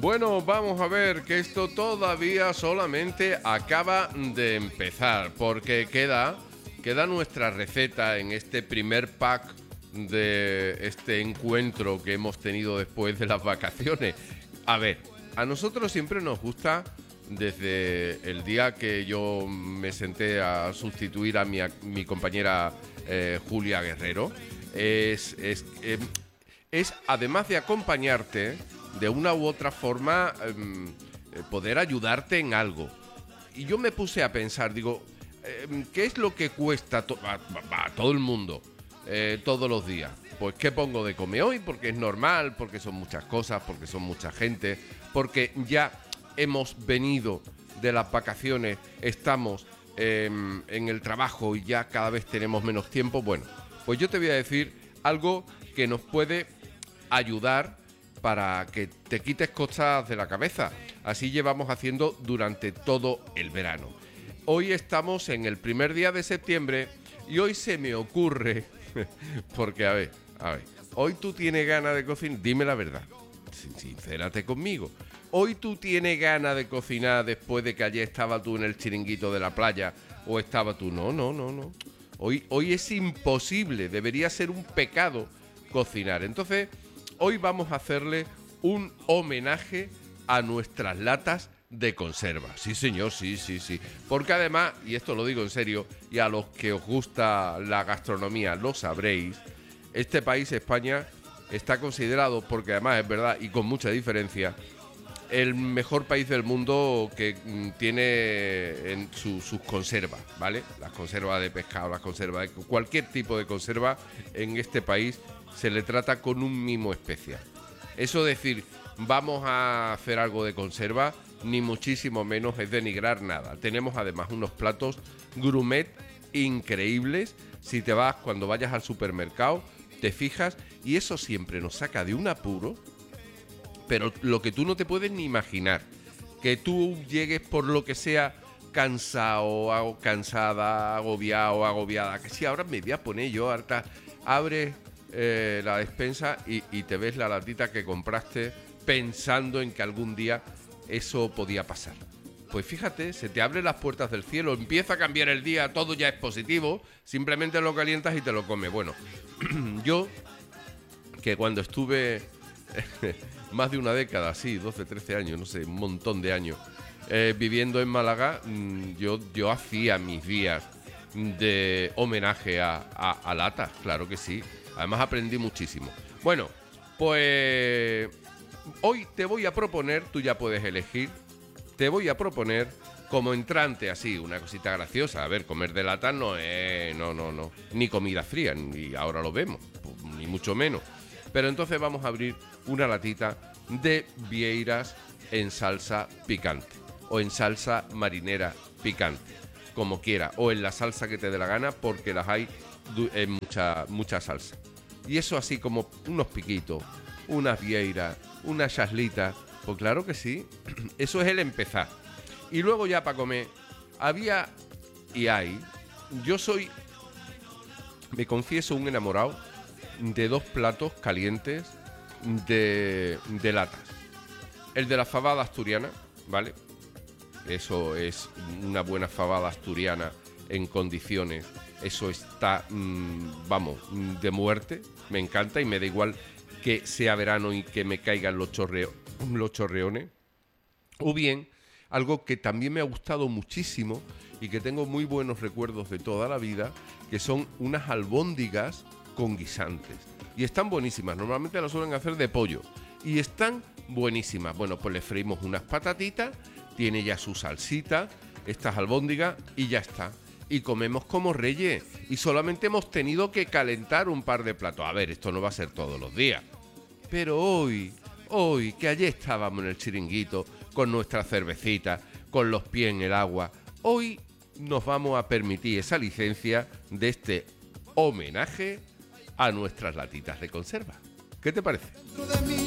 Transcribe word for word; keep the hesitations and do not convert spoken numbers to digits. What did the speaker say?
Bueno, vamos a ver que esto todavía solamente acaba de empezar, porque queda, queda nuestra receta en este primer pack de este encuentro que hemos tenido después de las vacaciones. A ver, a nosotros siempre nos gusta, desde el día que yo me senté a sustituir a mi, a mi compañera eh, Julia Guerrero, es, es, eh, es además de acompañarte, de una u otra forma, eh, poder ayudarte en algo. Y yo me puse a pensar, digo, eh, ¿qué es lo que cuesta to- a, a- a todo el mundo eh, todos los días? Pues ¿qué pongo de comer hoy? Porque es normal, porque son muchas cosas, porque son mucha gente, porque ya hemos venido de las vacaciones, estamos eh, en el trabajo y ya cada vez tenemos menos tiempo. Bueno, pues yo te voy a decir algo que nos puede ayudar para que te quites cosas de la cabeza. Así llevamos haciendo durante todo el verano. Hoy estamos en el primer día de septiembre y hoy se me ocurre, porque a ver, a ver, hoy tú tienes ganas de cocinar, dime la verdad, sincérate conmigo. Hoy tú tienes ganas de cocinar después de que ayer estabas tú en el chiringuito de la playa o estaba tú, no, no, no, no. Hoy, hoy es imposible, debería ser un pecado cocinar. Entonces, hoy vamos a hacerle un homenaje a nuestras latas de conserva. Sí, señor, sí, sí, sí. Porque además, y esto lo digo en serio, y a los que os gusta la gastronomía lo sabréis, este país, España, está considerado, porque además es verdad y con mucha diferencia, el mejor país del mundo que mm, tiene en su, sus conservas, ¿vale? Las conservas de pescado, las conservas de cualquier tipo de conserva en este país se le trata con un mimo especial. Eso decir, vamos a hacer algo de conserva, ni muchísimo menos es denigrar nada. Tenemos además unos platos gourmet increíbles. Si te vas, cuando vayas al supermercado, te fijas, y eso siempre nos saca de un apuro, pero lo que tú no te puedes ni imaginar. Que tú llegues por lo que sea cansado, ago- cansada, agobiado, agobiada, que si ahora me voy a poner yo harta, abres eh, la despensa y, y te ves la latita que compraste pensando en que algún día eso podía pasar. Pues fíjate, se te abren las puertas del cielo, empieza a cambiar el día, todo ya es positivo, simplemente lo calientas y te lo comes. Bueno, yo, que cuando estuve más de una década, sí, doce, trece años, no sé, un montón de años, eh, viviendo en Málaga, mmm, yo, yo hacía mis días de homenaje a, a, a latas, claro que sí. Además aprendí muchísimo. Bueno, pues hoy te voy a proponer, tú ya puedes elegir, te voy a proponer como entrante así, una cosita graciosa. A ver, comer de lata no es, no, no, no, ni comida fría, ni ahora lo vemos, ni mucho menos. Pero entonces vamos a abrir una latita de vieiras en salsa picante o en salsa marinera picante, como quiera, o en la salsa que te dé la gana, porque las hay en mucha, mucha salsa. Y eso así como unos piquitos, unas vieiras, unas chaslitas, pues claro que sí, eso es el empezar. Y luego ya para comer, había y hay, yo soy, me confieso, un enamorado de dos platos calientes de, de latas. El de la fabada asturiana, ¿vale? Eso es una buena fabada asturiana en condiciones. Eso está, mmm, vamos, de muerte. Me encanta y me da igual que sea verano y que me caigan los, chorreo, los chorreones. O bien, algo que también me ha gustado muchísimo y que tengo muy buenos recuerdos de toda la vida, que son unas albóndigas con guisantes. Y están buenísimas. Normalmente las suelen hacer de pollo. Y están buenísimas. Bueno, pues le freímos unas patatitas, tiene ya su salsita, estas albóndigas, y ya está. Y comemos como reyes. Y solamente hemos tenido que calentar un par de platos. A ver, esto no va a ser todos los días. Pero hoy, hoy, que ayer estábamos en el chiringuito, con nuestra cervecita, con los pies en el agua, hoy nos vamos a permitir esa licencia de este homenaje a nuestras latitas de conserva. ¿Qué te parece?